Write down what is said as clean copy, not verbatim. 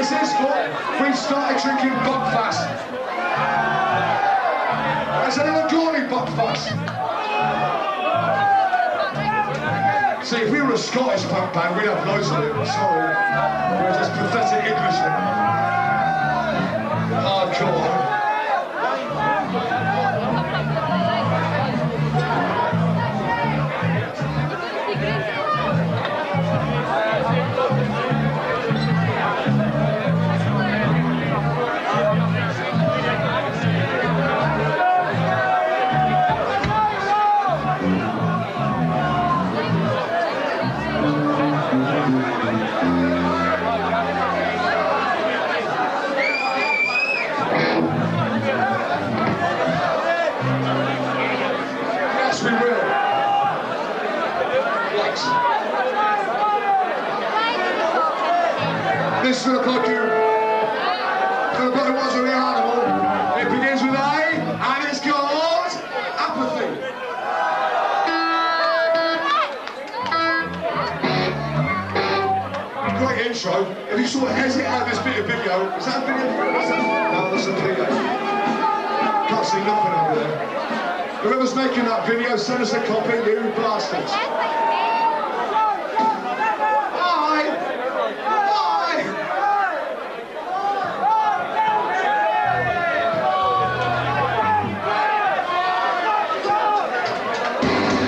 This is what we started drinking Buckfast. It's a little glory Buckfast. See, if we were a Scottish punk band, we'd have loads of it. Sorry. We're just pathetic Englishmen. Hardcore. This will look you. It was a real animal. It begins with A, and it's called Apathy. Great intro. If you sort of hesitate at this bit of video, is that a video? No, that's a video. Can't see nothing over there. Whoever's making that video, send us a copy, you bastards.